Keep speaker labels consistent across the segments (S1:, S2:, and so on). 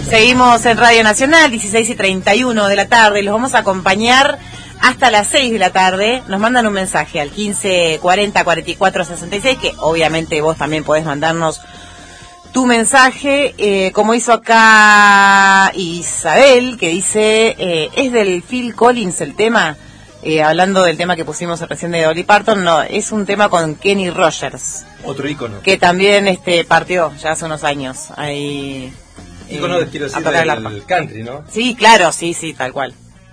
S1: Seguimos en Radio Nacional, 16:31 de la tarde. Los vamos a acompañar hasta las 6 de la tarde. Nos mandan un mensaje al 15 40 44 66, que obviamente vos también podés mandarnos tu mensaje, como hizo acá Isabel, que dice, es del Phil Collins el tema, hablando del tema que pusimos recién de Dolly Parton. No, es un tema con Kenny Rogers.
S2: Otro ícono.
S1: Que también partió ya hace unos años. Ahí,
S2: ícono, quiero decir, del country, ¿no?
S1: Sí, claro, sí, tal cual.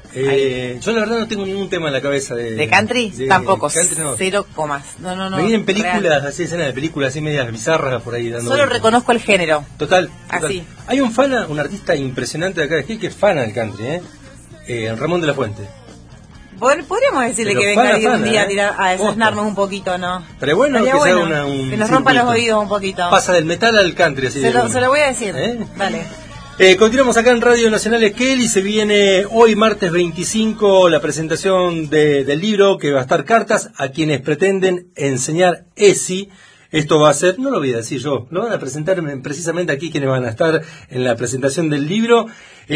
S2: Yo la verdad no tengo ningún tema en la cabeza
S1: de country, tampoco,
S2: country, no.
S1: 0 comas, no.
S2: Me vienen películas, así escenas de películas así medias bizarras por ahí dando.
S1: Solo reconozco el género.
S2: Total.
S1: Así.
S2: Hay un artista impresionante de acá de Gil que es fan del country, Ramón de la Fuente.
S1: Podríamos decirle que venga un día a desasnarnos un poquito, ¿no?
S2: Pero bueno, que sea
S1: que nos rompa los oídos un poquito.
S2: Pasa del metal al country, así.
S1: Se lo voy a decir. Dale.
S2: Continuamos acá en Radio Nacional Esquel y se viene hoy martes 25 la presentación del libro que va a estar Cartas a quienes pretenden enseñar ESI. Esto va a ser, no lo voy a decir yo, lo van a presentar precisamente aquí quienes van a estar en la presentación del libro,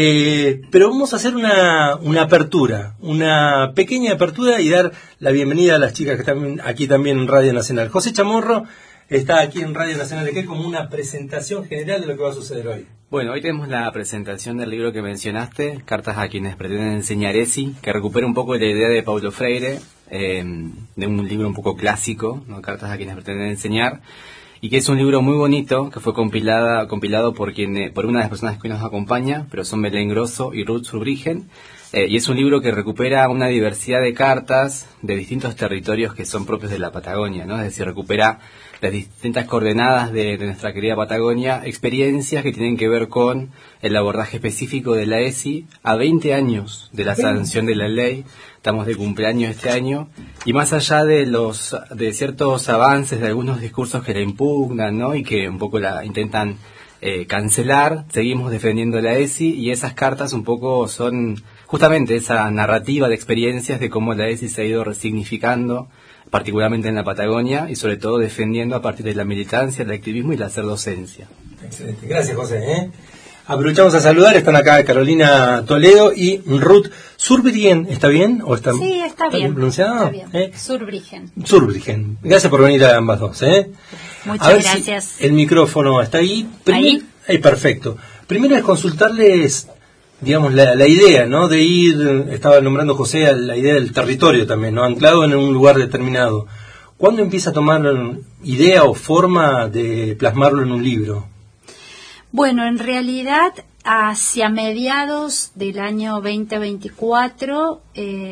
S2: pero vamos a hacer una apertura, una pequeña apertura y dar la bienvenida a las chicas que están aquí también en Radio Nacional. José Chamorro está aquí en Radio Nacional Esquel como una presentación general de lo que va a suceder hoy.
S3: Bueno, hoy tenemos la presentación del libro que mencionaste, Cartas a quienes pretenden enseñar ESI, que recupera un poco la idea de Paulo Freire, de un libro un poco clásico, ¿no? Cartas a quienes pretenden enseñar, y que es un libro muy bonito, que fue compilado por una de las personas que nos acompaña, pero son Belén Grosso y Ruth Surbrigen, y es un libro que recupera una diversidad de cartas de distintos territorios que son propios de la Patagonia, ¿no? Es decir, recupera las distintas coordenadas de nuestra querida Patagonia, experiencias que tienen que ver con el abordaje específico de la ESI a 20 años de la sanción de la ley. Estamos de cumpleaños este año, y más allá de ciertos avances de algunos discursos que la impugnan, ¿no? Y que un poco la intentan cancelar, seguimos defendiendo la ESI, y esas cartas un poco son justamente esa narrativa de experiencias de cómo la ESI se ha ido resignificando, particularmente en la Patagonia, y sobre todo defendiendo a partir de la militancia, el activismo y la hacer docencia.
S2: Excelente, gracias José. Aprovechamos a saludar, están acá Carolina Toledo y Ruth Surbrigen, ¿está bien? ¿O está,
S4: sí, está bien
S2: pronunciado?
S4: Está bien.
S2: Surbrigen. Gracias por venir a ambas dos.
S4: Muchas gracias.
S2: Si el micrófono está ahí.
S4: Ahí,
S2: perfecto. Primero es consultarles, digamos, la idea, ¿no? De ir, estaba nombrando José, la idea del territorio también, ¿no? Anclado en un lugar determinado. ¿Cuándo empieza a tomar idea o forma de plasmarlo en un libro?
S4: Bueno, en realidad, hacia mediados del año 2024,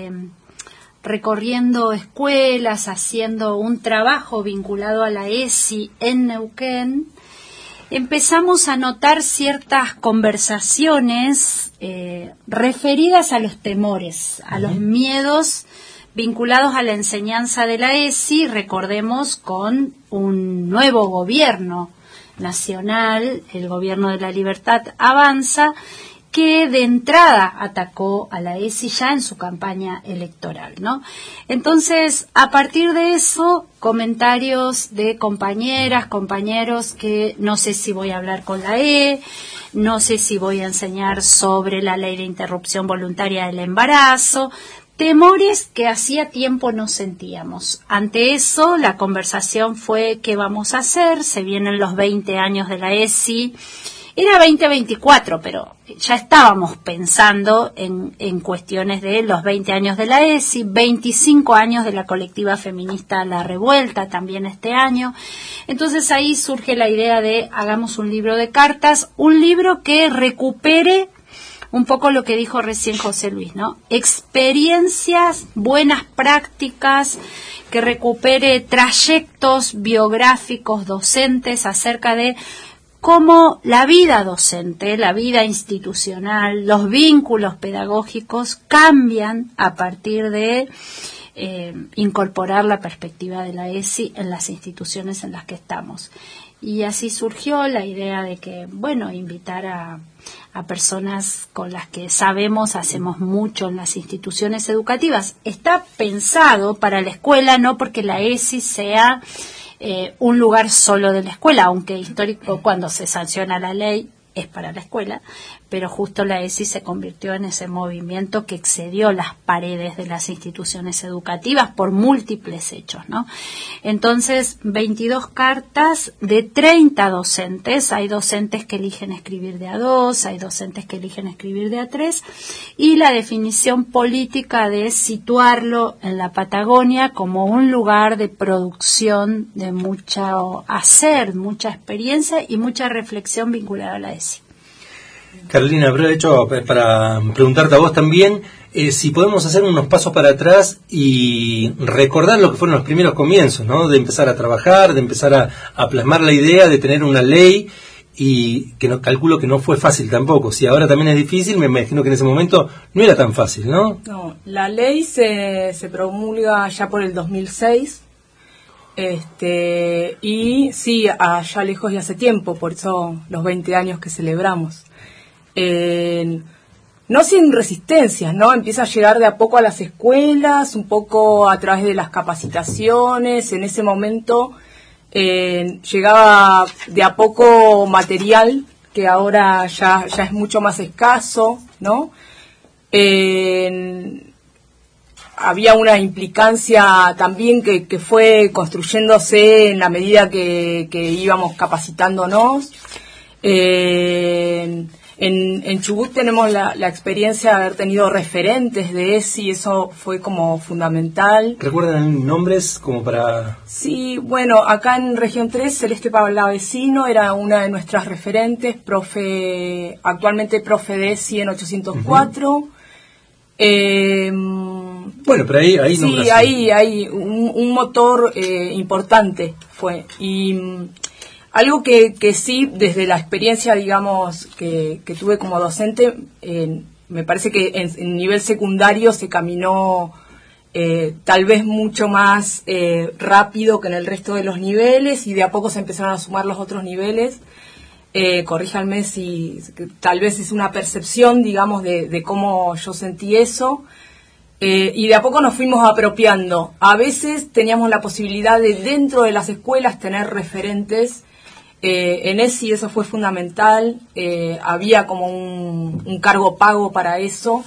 S4: recorriendo escuelas, haciendo un trabajo vinculado a la ESI en Neuquén, empezamos a notar ciertas conversaciones referidas a los temores, a los miedos vinculados a la enseñanza de la ESI, recordemos, con un nuevo gobierno nacional, el Gobierno de la Libertad Avanza, que de entrada atacó a la ESI ya en su campaña electoral, ¿no? Entonces, a partir de eso, comentarios de compañeras, compañeros que no sé si voy a hablar con la no sé si voy a enseñar sobre la ley de interrupción voluntaria del embarazo, temores que hacía tiempo no sentíamos. Ante eso, la conversación fue ¿qué vamos a hacer? Se vienen los 20 años de la ESI. Era 2024, pero ya estábamos pensando en cuestiones de los 20 años de la ESI, 25 años de la colectiva feminista La Revuelta, también este año. Entonces ahí surge la idea de hagamos un libro de cartas, un libro que recupere un poco lo que dijo recién José Luis, ¿no? Experiencias, buenas prácticas, que recupere trayectos biográficos docentes acerca de cómo la vida docente, la vida institucional, los vínculos pedagógicos cambian a partir de incorporar la perspectiva de la ESI en las instituciones en las que estamos. Y así surgió la idea de que, bueno, invitar a personas con las que sabemos hacemos mucho en las instituciones educativas. Está pensado para la escuela, no porque la ESI sea un lugar solo de la escuela, aunque histórico, cuando se sanciona la ley, es para la escuela, pero justo la ESI se convirtió en ese movimiento que excedió las paredes de las instituciones educativas por múltiples hechos, ¿no? Entonces, 22 cartas de 30 docentes. Hay docentes que eligen escribir de A2, hay docentes que eligen escribir de A3, y la definición política de situarlo en la Patagonia como un lugar de producción de mucho hacer, mucha experiencia y mucha reflexión vinculada a la ESI.
S2: Carolina, aprovecho para preguntarte a vos también si podemos hacer unos pasos para atrás y recordar lo que fueron los primeros comienzos, ¿no? De empezar a trabajar, de empezar a plasmar la idea de tener una ley, y que no, calculo que no fue fácil tampoco. Si ahora también es difícil, me imagino que en ese momento no era tan fácil, ¿no?
S5: No, la ley se promulga ya por el 2006. Y sí, allá lejos de hace tiempo, por eso los 20 años que celebramos. No sin resistencias, ¿no? Empieza a llegar de a poco a las escuelas, un poco a través de las capacitaciones. En ese momento llegaba de a poco material que ahora ya es mucho más escaso, ¿no? Había una implicancia también que fue construyéndose en la medida que íbamos capacitándonos. En Chubut tenemos la experiencia de haber tenido referentes de ESI, eso fue como fundamental.
S2: ¿Recuerdan nombres como para...?
S5: Sí, bueno, acá en Región 3, Celeste Palavecino era una de nuestras referentes, actualmente profe de ESI en 804.
S2: Bueno, pero ahí
S5: sí, ahí un motor importante fue. Y algo que sí, desde la experiencia, digamos, que tuve como docente, me parece que en nivel secundario se caminó tal vez mucho más rápido que en el resto de los niveles, y de a poco se empezaron a sumar los otros niveles. Corríjanme si tal vez es una percepción, digamos, de cómo yo sentí eso. Y de a poco nos fuimos apropiando. A veces teníamos la posibilidad de, dentro de las escuelas, tener referentes. En ESI eso fue fundamental. Había como un cargo pago para eso.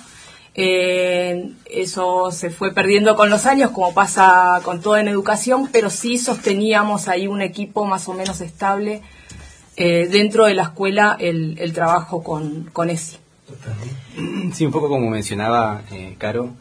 S5: Eso se fue perdiendo con los años, como pasa con todo en educación, pero sí sosteníamos ahí un equipo más o menos estable dentro de la escuela, el trabajo con ESI.
S3: Sí, un poco como mencionaba Caro.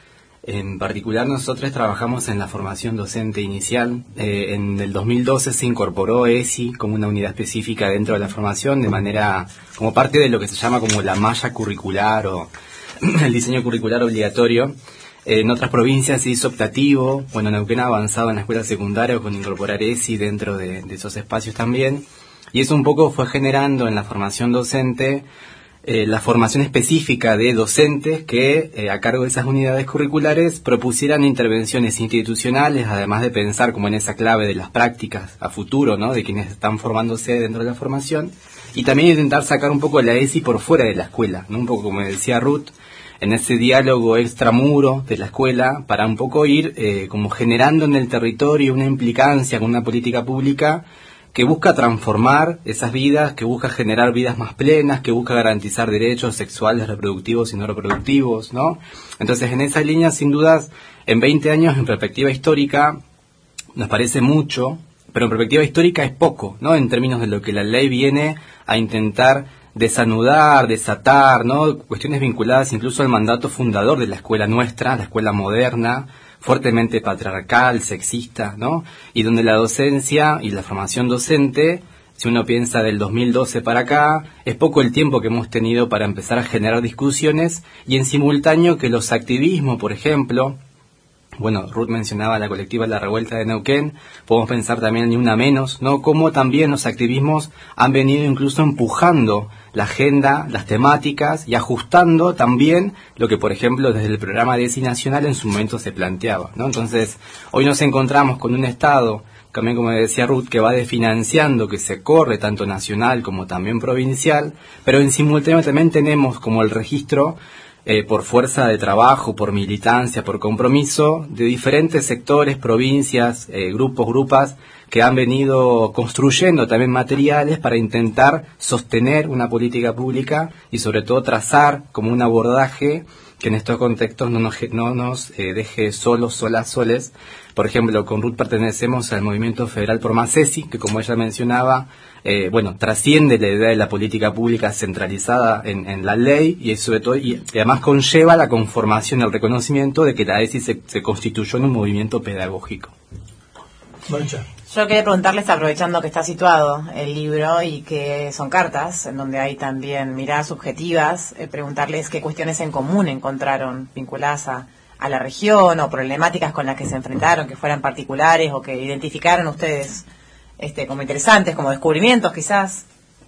S3: En particular, nosotros trabajamos en la formación docente inicial. En el 2012 se incorporó ESI como una unidad específica dentro de la formación, de manera como parte de lo que se llama como la malla curricular o el diseño curricular obligatorio. En otras provincias se hizo optativo. Bueno, Neuquén ha avanzado en la escuela secundaria con incorporar ESI dentro de esos espacios también. Y eso un poco fue generando en la formación docente la formación específica de docentes que, a cargo de esas unidades curriculares, propusieran intervenciones institucionales, además de pensar como en esa clave de las prácticas a futuro, ¿no?, de quienes están formándose dentro de la formación, y también intentar sacar un poco la ESI por fuera de la escuela, ¿no?, un poco como decía Ruth, en ese diálogo extramuro de la escuela, para un poco ir como generando en el territorio una implicancia con una política pública que busca transformar esas vidas, que busca generar vidas más plenas, que busca garantizar derechos sexuales, reproductivos y no reproductivos, ¿no? Entonces, en esa línea, sin dudas, en 20 años, en perspectiva histórica, nos parece mucho, pero en perspectiva histórica es poco, ¿no? En términos de lo que la ley viene a intentar desanudar, desatar, ¿no? Cuestiones vinculadas incluso al mandato fundador de la escuela nuestra, la escuela moderna, fuertemente patriarcal, sexista, ¿no? Y donde la docencia y la formación docente, si uno piensa del 2012 para acá, es poco el tiempo que hemos tenido para empezar a generar discusiones, y en simultáneo que los activismos, por ejemplo, bueno, Ruth mencionaba la colectiva La Revuelta de Neuquén, podemos pensar también Ni Una Menos, ¿no? Cómo también los activismos han venido incluso empujando la agenda, las temáticas, y ajustando también lo que, por ejemplo, desde el programa de ESI Nacional en su momento se planteaba, ¿no? Entonces, hoy nos encontramos con un Estado, también como decía Ruth, que va desfinanciando, que se corre tanto nacional como también provincial, pero en simultáneo también tenemos como el registro por fuerza de trabajo, por militancia, por compromiso, de diferentes sectores, provincias, grupas, que han venido construyendo también materiales para intentar sostener una política pública y sobre todo trazar como un abordaje que en estos contextos no nos deje soles. Por ejemplo, con Ruth pertenecemos al Movimiento Federal por Más ESI, que como ella mencionaba, trasciende la idea de la política pública centralizada en la ley y sobre todo y además conlleva la conformación y el reconocimiento de que la ESI se constituyó en un movimiento pedagógico.
S2: Mancha.
S1: Yo quería preguntarles, aprovechando que está situado el libro y que son cartas, en donde hay también miradas subjetivas, preguntarles qué cuestiones en común encontraron vinculadas a la región o problemáticas con las que se enfrentaron, que fueran particulares o que identificaron ustedes como interesantes, como descubrimientos quizás.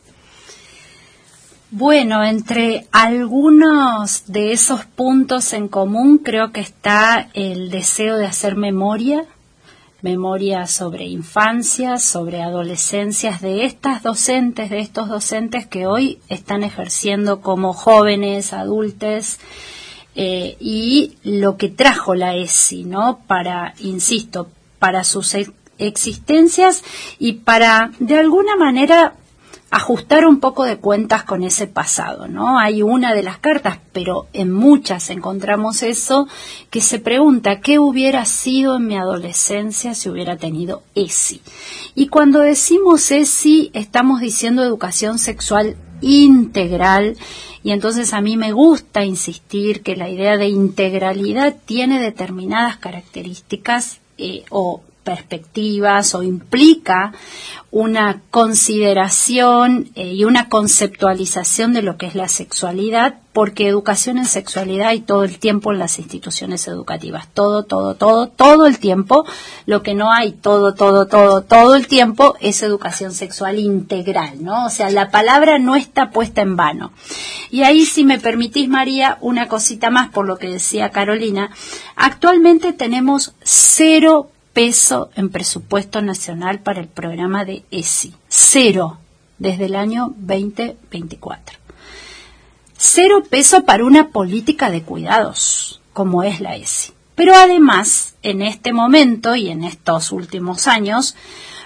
S4: Bueno, entre algunos de esos puntos en común creo que está el deseo de hacer memoria sobre infancias, sobre adolescencias de estos docentes que hoy están ejerciendo como jóvenes, adultos, y lo que trajo la ESI, ¿no? Para sus existencias y para, de alguna manera, ajustar un poco de cuentas con ese pasado, ¿no? Hay una de las cartas, pero en muchas encontramos eso, que se pregunta qué hubiera sido en mi adolescencia si hubiera tenido ESI. Y cuando decimos ESI, estamos diciendo educación sexual integral, y entonces a mí me gusta insistir que la idea de integralidad tiene determinadas características o perspectivas o implica una consideración y una conceptualización de lo que es la sexualidad, porque educación en sexualidad hay todo el tiempo en las instituciones educativas, todo el tiempo. Lo que no hay todo el tiempo es educación sexual integral, ¿no? O sea, la palabra no está puesta en vano. Y ahí, si me permitís, María, una cosita más por lo que decía Carolina. Actualmente tenemos 0 peso en presupuesto nacional para el programa de ESI. 0 desde el año 2024. 0 peso para una política de cuidados, como es la ESI. Pero además, en este momento y en estos últimos años,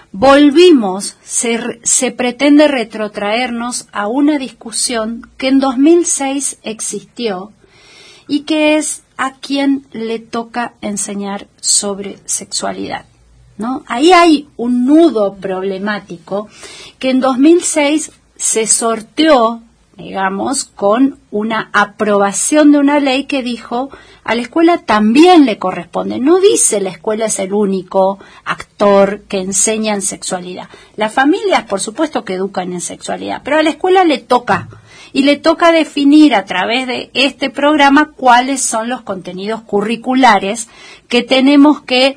S4: se pretende retrotraernos a una discusión que en 2006 existió y que es a quién le toca enseñar sobre sexualidad, ¿no? Ahí hay un nudo problemático que en 2006 se sorteó, digamos, con una aprobación de una ley que dijo a la escuela también le corresponde. No dice la escuela es el único actor que enseña en sexualidad. Las familias, por supuesto, que educan en sexualidad, pero a la escuela le toca. Y le toca definir a través de este programa cuáles son los contenidos curriculares que tenemos que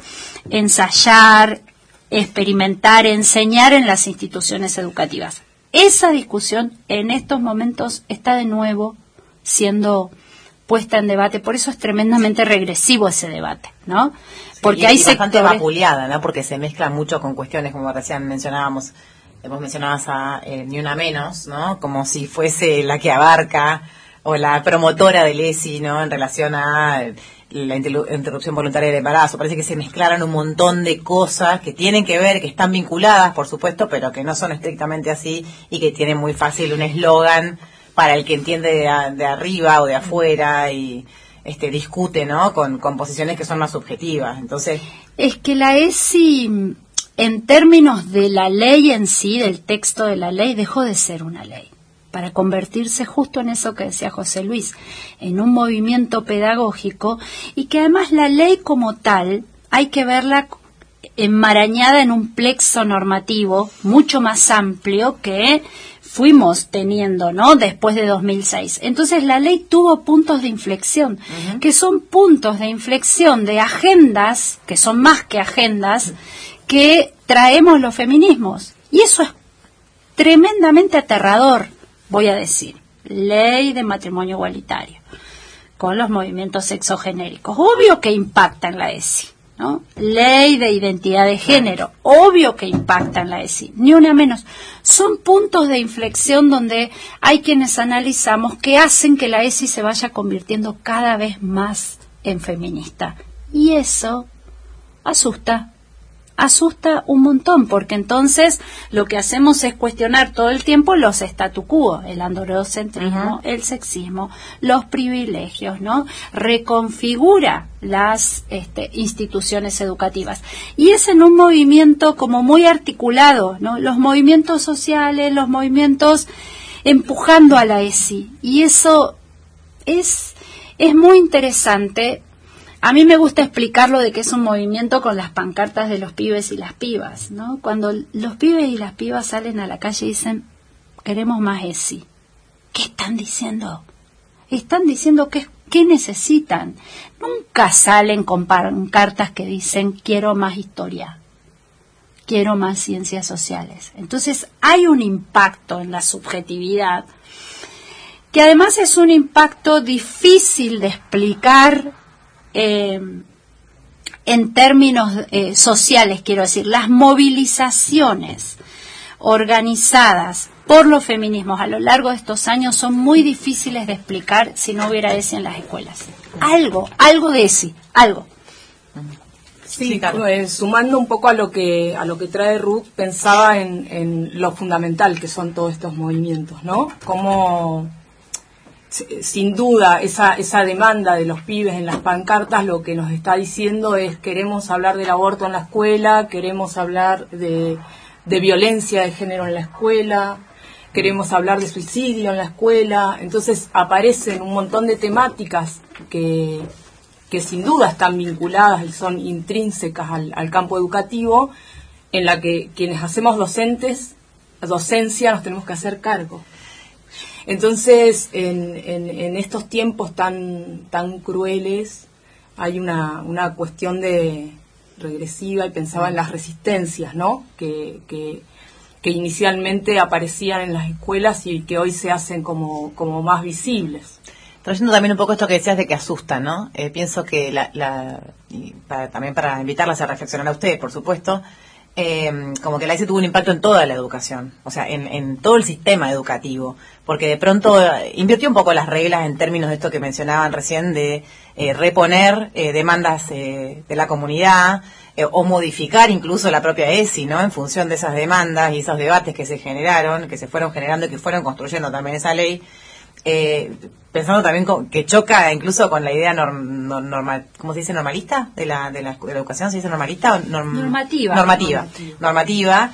S4: ensayar, experimentar, enseñar en las instituciones educativas. Esa discusión en estos momentos está de nuevo siendo puesta en debate, por eso es tremendamente regresivo ese debate, ¿no? Porque
S1: sí,
S4: hay
S1: bastante
S4: sectores
S1: vapuleada, ¿no? Porque se mezcla mucho con cuestiones como recién mencionábamos. Vos mencionabas a Ni Una Menos, ¿no? Como si fuese la que abarca o la promotora del ESI, ¿no? En relación a la interrupción voluntaria del embarazo. Parece que se mezclaron un montón de cosas que tienen que ver, que están vinculadas, por supuesto, pero que no son estrictamente así y que tienen muy fácil un eslogan para el que entiende de arriba o de afuera y discute, ¿no? Con posiciones que son más subjetivas. Entonces,
S4: es que la ESI, en términos de la ley en sí, del texto de la ley, dejó de ser una ley para convertirse justo en eso que decía José Luis, en un movimiento pedagógico, y que además la ley como tal hay que verla enmarañada en un plexo normativo mucho más amplio que fuimos teniendo, ¿no? Después de 2006. Entonces la ley tuvo puntos de inflexión, que son puntos de inflexión de agendas, que son más que agendas, que traemos los feminismos. Y eso es tremendamente aterrador, voy a decir. Ley de matrimonio igualitario, con los movimientos sexogenéricos. Obvio que impacta en la ESI, ¿no? Ley de identidad de género, obvio que impacta en la ESI, ni una menos. Son puntos de inflexión donde hay quienes analizamos que hacen que la ESI se vaya convirtiendo cada vez más en feminista. Y eso asusta un montón, porque entonces lo que hacemos es cuestionar todo el tiempo los statu quo, el androcentrismo, el sexismo, los privilegios, ¿no? Reconfigura las instituciones educativas. Y es en un movimiento como muy articulado, ¿no? Los movimientos sociales, los movimientos empujando a la ESI. Y eso es muy interesante. A mí me gusta explicarlo de que es un movimiento con las pancartas de los pibes y las pibas, ¿no? Cuando los pibes y las pibas salen a la calle y dicen, queremos más ESI. ¿Qué están diciendo? Están diciendo qué necesitan. Nunca salen con pancartas que dicen, quiero más historia, quiero más ciencias sociales. Entonces hay un impacto en la subjetividad, que además es un impacto difícil de explicar en términos sociales, quiero decir. Las movilizaciones organizadas por los feminismos a lo largo de estos años son muy difíciles de explicar si no hubiera ESI en las escuelas. Algo de ESI, algo.
S5: Sí, sumando un poco a lo que trae Ruth, pensaba en lo fundamental que son todos estos movimientos, ¿no? Como sin duda esa demanda de los pibes en las pancartas lo que nos está diciendo es: queremos hablar del aborto en la escuela, queremos hablar de violencia de género en la escuela, queremos hablar de suicidio en la escuela. Entonces aparecen un montón de temáticas que sin duda están vinculadas y son intrínsecas al campo educativo, en la que quienes hacemos docencia nos tenemos que hacer cargo. Entonces, en estos tiempos tan crueles, hay una cuestión de regresiva, y pensaba en las resistencias, ¿no? Que inicialmente aparecían en las escuelas y que hoy se hacen como más visibles.
S1: Trayendo también un poco esto que decías de que asusta, ¿no? Pienso que también para invitarlas a reflexionar a ustedes, por supuesto, como que la ESI tuvo un impacto en toda la educación, o sea, en todo el sistema educativo, porque de pronto invirtió un poco las reglas en términos de esto que mencionaban recién, de reponer demandas de la comunidad, o modificar incluso la propia ESI, ¿no? En función de esas demandas y esos debates que se generaron, que se fueron generando y que fueron construyendo también esa ley. Pensando también que choca incluso con la idea normal, ¿cómo se dice? ¿Normalista? ¿De la educación se dice normalista? Normativa,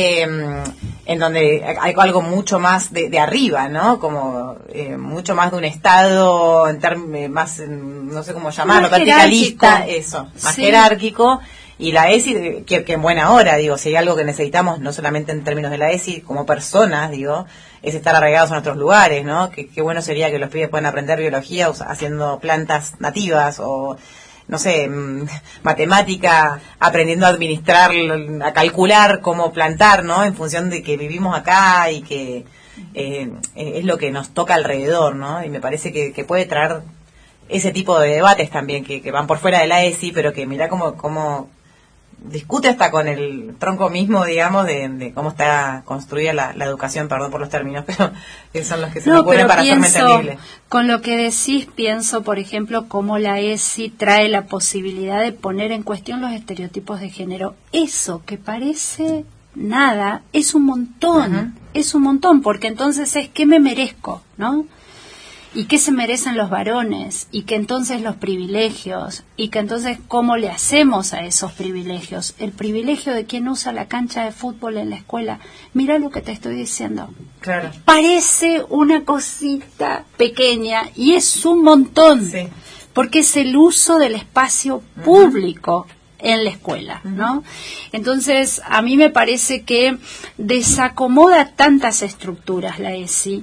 S1: en donde hay algo mucho más de arriba, ¿no? Como mucho más de un Estado, más, no sé cómo llamarlo, verticalista, eso, más jerárquico. Y la ESI, que en buena hora, digo, si hay algo que necesitamos, no solamente en términos de la ESI, como personas, digo, es estar arraigados a nuestros lugares, ¿no? Qué bueno sería que los pibes puedan aprender biología haciendo plantas nativas, o, no sé, matemática, aprendiendo a administrar, a calcular cómo plantar, ¿no? En función de que vivimos acá y que es lo que nos toca alrededor, ¿no? Y me parece que puede traer ese tipo de debates también, que van por fuera de la ESI, pero que mirá cómo discute hasta con el tronco mismo, digamos, de cómo está construida la educación, perdón por los términos, pero que son los que se me ocurren para hacerme entendible.
S4: Con lo que decís, pienso, por ejemplo, cómo la ESI trae la posibilidad de poner en cuestión los estereotipos de género. Eso que parece nada, es un montón, porque entonces es ¿qué me merezco?, ¿no? Y qué se merecen los varones, y que entonces los privilegios, y que entonces cómo le hacemos a esos privilegios. El privilegio de quien usa la cancha de fútbol en la escuela. Mira lo que te estoy diciendo.
S1: Claro.
S4: Parece una cosita pequeña y es un montón, sí, porque es el uso del espacio público en la escuela, ¿no? Entonces, a mí me parece que desacomoda tantas estructuras la ESI,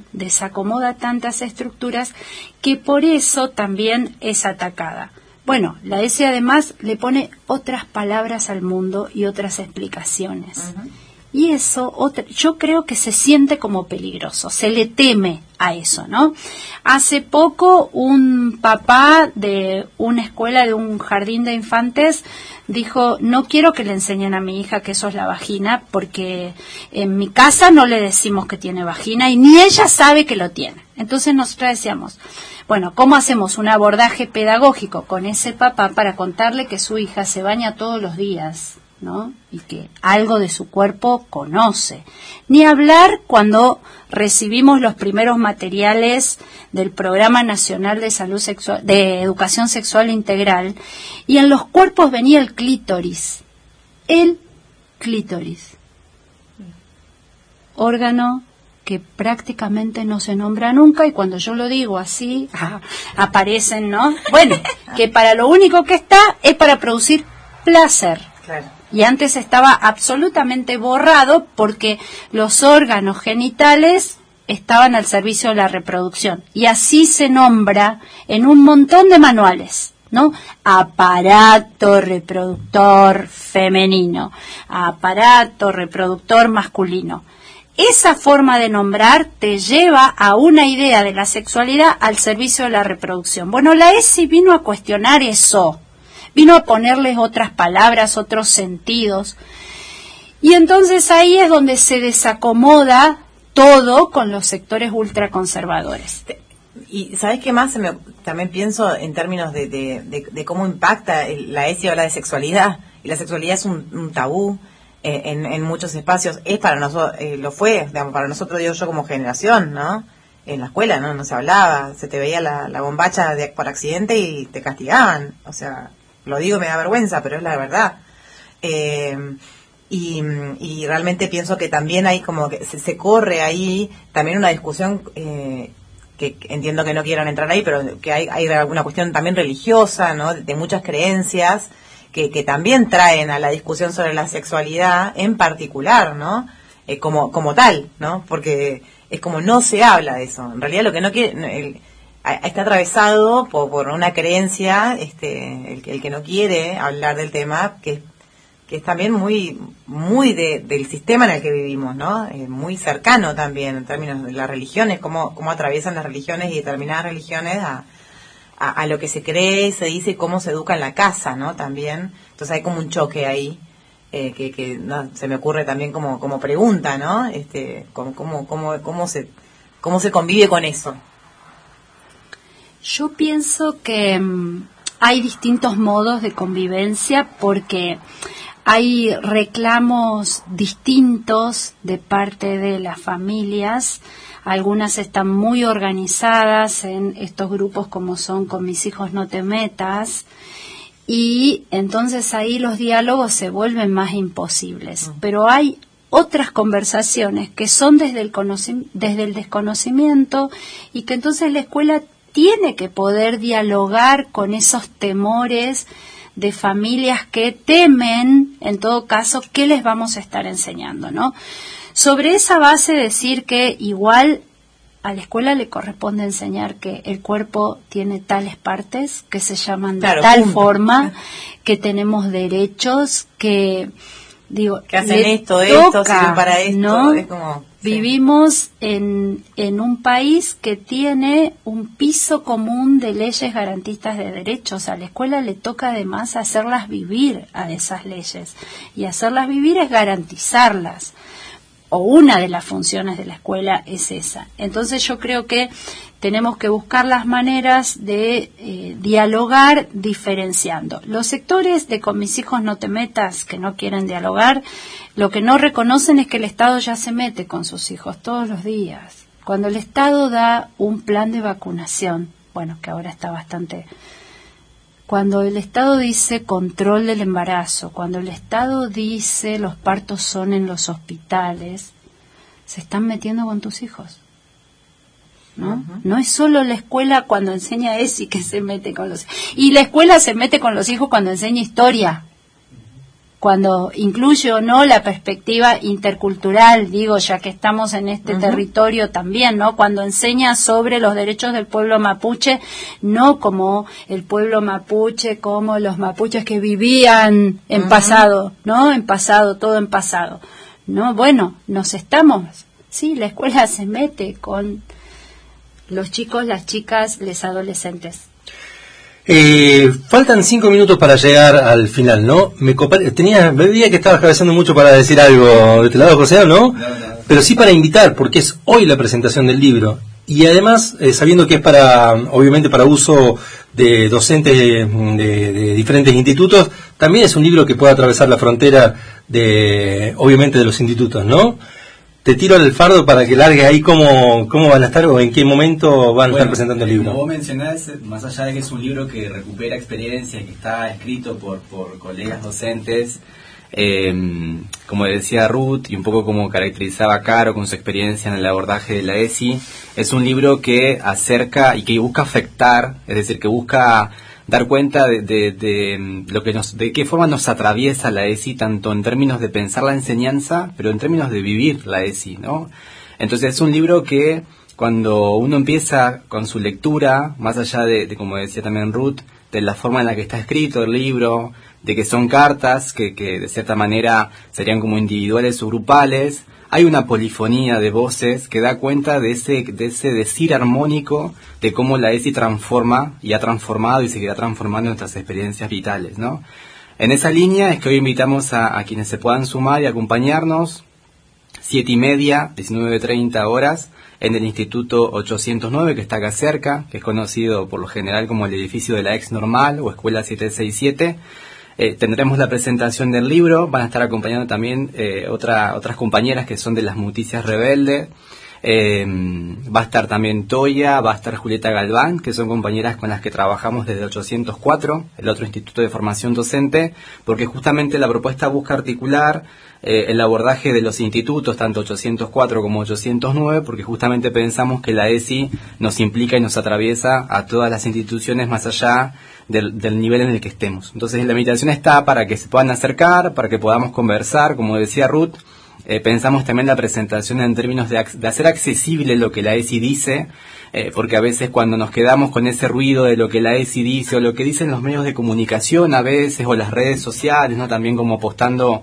S4: que por eso también es atacada. Bueno, la ESI además le pone otras palabras al mundo y otras explicaciones. Y eso, yo creo que se siente como peligroso, se le teme a eso, ¿no? Hace poco un papá de una escuela, de un jardín de infantes, dijo, no quiero que le enseñen a mi hija que eso es la vagina, porque en mi casa no le decimos que tiene vagina y ni ella sabe que lo tiene. Entonces nosotros decíamos, bueno, ¿cómo hacemos un abordaje pedagógico con ese papá para contarle que su hija se baña todos los días, ¿no? Y que algo de su cuerpo conoce? Ni hablar cuando recibimos los primeros materiales del Programa Nacional de Salud Sexual, de Educación Sexual Integral, y en los cuerpos venía el clítoris. El clítoris. Órgano que prácticamente no se nombra nunca, y cuando yo lo digo así, aparecen, ¿no? Bueno, que para lo único que está es para producir placer.
S1: Claro.
S4: Y antes estaba absolutamente borrado porque los órganos genitales estaban al servicio de la reproducción. Y así se nombra en un montón de manuales, ¿no? Aparato reproductor femenino, aparato reproductor masculino. Esa forma de nombrar te lleva a una idea de la sexualidad al servicio de la reproducción. Bueno, la ESI vino a cuestionar eso, vino a ponerles otras palabras, otros sentidos. Y entonces ahí es donde se desacomoda todo con los sectores ultraconservadores.
S1: Y ¿sabes qué más? También pienso en términos de cómo impacta la ESI habla de sexualidad. Y la sexualidad es un tabú. En muchos espacios es para nosotros, lo fue, digamos, para nosotros, digo yo, como generación, ¿no? En la escuela no se hablaba, se te veía la bombacha por accidente y te castigaban, o sea, lo digo, me da vergüenza, pero es la verdad. Y realmente pienso que también hay como que se corre ahí también una discusión que entiendo que no quieran entrar ahí, pero que hay alguna cuestión también religiosa, ¿no? De muchas creencias que también traen a la discusión sobre la sexualidad en particular, ¿no? Como tal, ¿no? Porque es como no se habla de eso. En realidad lo que no quiere, está atravesado por una creencia, el que no quiere hablar del tema, que es también muy del sistema en el que vivimos, ¿no? Muy cercano también en términos de las religiones, cómo atraviesan las religiones y determinadas religiones a lo que se cree, se dice y cómo se educa en la casa, ¿no? También, entonces hay como un choque ahí que no, se me ocurre también como pregunta, ¿no? Cómo se convive con eso.
S4: Yo pienso que hay distintos modos de convivencia porque hay reclamos distintos de parte de las familias. Algunas están muy organizadas en estos grupos como son Con mis hijos no te metas, y entonces ahí los diálogos se vuelven más imposibles. Pero hay otras conversaciones que son desde el desconocimiento, y que entonces la escuela tiene que poder dialogar con esos temores de familias que temen, en todo caso, qué les vamos a estar enseñando, ¿no? Sobre esa base decir que igual a la escuela le corresponde enseñar que el cuerpo tiene tales partes que se llaman de tal forma, que tenemos derechos, que
S1: hacen esto, sirven para esto,
S4: ¿no?
S1: Es como,
S4: vivimos en un país que tiene un piso común de leyes garantistas de derechos. A la escuela le toca además hacerlas vivir a esas leyes, y hacerlas vivir es garantizarlas. O una de las funciones de la escuela es esa. Entonces yo creo que tenemos que buscar las maneras de dialogar diferenciando. Los sectores de Con mis hijos no te metas, que no quieren dialogar, lo que no reconocen es que el Estado ya se mete con sus hijos todos los días. Cuando el Estado da un plan de vacunación, bueno, que ahora está bastante... Cuando el Estado dice control del embarazo, cuando el Estado dice los partos son en los hospitales, se están metiendo con tus hijos, ¿no? Uh-huh. No es solo la escuela cuando enseña ESI que se mete con los hijos. Y la escuela se mete con los hijos cuando enseña historia, cuando incluye o no la perspectiva intercultural, digo, ya que estamos en este territorio también, ¿no? Cuando enseña sobre los derechos del pueblo mapuche, no como el pueblo mapuche, como los mapuches que vivían en pasado, ¿no? En pasado, todo en pasado. No, bueno, la escuela se mete con los chicos, las chicas, los adolescentes.
S2: Faltan 5 minutos para llegar al final, ¿no? Veía que estabas cabeceando mucho para decir algo de este lado, José, ¿no? Pero sí para invitar, porque es hoy la presentación del libro. Y además, sabiendo que es obviamente para uso de docentes de diferentes institutos, también es un libro que puede atravesar la frontera obviamente de los institutos, ¿no? Te tiro el fardo para que largues ahí cómo van a estar o en qué momento van a estar presentando el libro.
S3: Como vos mencionás, más allá de que es un libro que recupera experiencia, que está escrito por colegas docentes, como decía Ruth, y un poco como caracterizaba Caro con su experiencia en el abordaje de la ESI, es un libro que acerca y que busca afectar, es decir, que busca dar cuenta de lo que de qué forma nos atraviesa la ESI, tanto en términos de pensar la enseñanza, pero en términos de vivir la ESI, ¿no? Entonces es un libro que cuando uno empieza con su lectura, más allá de como decía también Ruth, de la forma en la que está escrito el libro, de que son cartas que de cierta manera serían como individuales o grupales, hay una polifonía de voces que da cuenta de ese decir armónico de cómo la ESI transforma y ha transformado y seguirá transformando nuestras experiencias vitales, ¿no? En esa línea es que hoy invitamos a quienes se puedan sumar y acompañarnos, 7:30, 19:30 horas, en el Instituto 809, que está acá cerca, que es conocido por lo general como el edificio de la ex normal o Escuela 767. Tendremos la presentación del libro, van a estar acompañando también otras compañeras que son de las Muticias Rebeldes. Va a estar también Toya, va a estar Julieta Galván, que son compañeras con las que trabajamos desde 804, el otro instituto de formación docente, porque justamente la propuesta busca articular el abordaje de los institutos, tanto 804 como 809, porque justamente pensamos que la ESI nos implica y nos atraviesa a todas las instituciones más allá del nivel en el que estemos. Entonces la invitación está para que se puedan acercar, para que podamos conversar, como decía Ruth. Pensamos también la presentación en términos de hacer accesible lo que la ESI dice, porque a veces cuando nos quedamos con ese ruido de lo que la ESI dice o lo que dicen los medios de comunicación a veces o las redes sociales, ¿no? También como apostando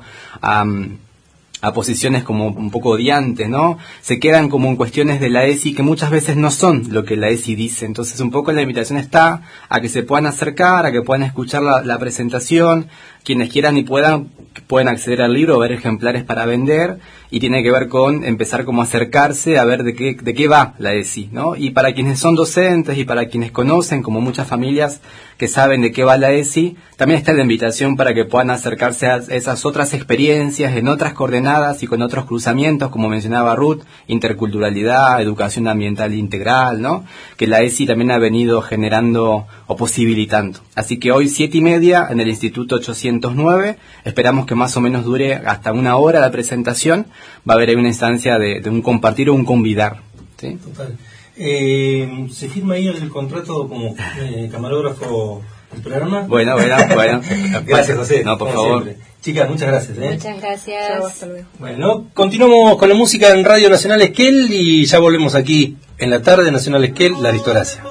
S3: a posiciones como un poco odiantes, ¿no? Se quedan como en cuestiones de la ESI que muchas veces no son lo que la ESI dice. Entonces un poco la invitación está a que se puedan acercar, a que puedan escuchar la presentación. Quienes quieran y pueden acceder al libro, ver ejemplares para vender, y tiene que ver con empezar como a acercarse a ver de qué va la ESI, ¿no? Y para quienes son docentes y para quienes conocen, como muchas familias que saben de qué va la ESI, también está la invitación para que puedan acercarse a esas otras experiencias en otras coordenadas y con otros cruzamientos, como mencionaba Ruth, interculturalidad, educación ambiental integral, ¿no? Que la ESI también ha venido generando o posibilitando. Así que hoy 7:30 en el Instituto 809, esperamos que más o menos dure hasta 1 hora la presentación. Va a haber ahí una instancia de un compartir o un convidar, ¿sí?
S2: Total. ¿Se firma ahí el contrato como camarógrafo del programa?
S3: Bueno.
S2: Gracias, José.
S3: No, por favor.
S2: Siempre. Chicas, muchas gracias.
S4: Muchas gracias.
S5: Chao, hasta luego.
S2: Bueno, continuamos con la música en Radio Nacional Esquel y ya volvemos aquí en la tarde Nacional Esquel, La Aristocracia.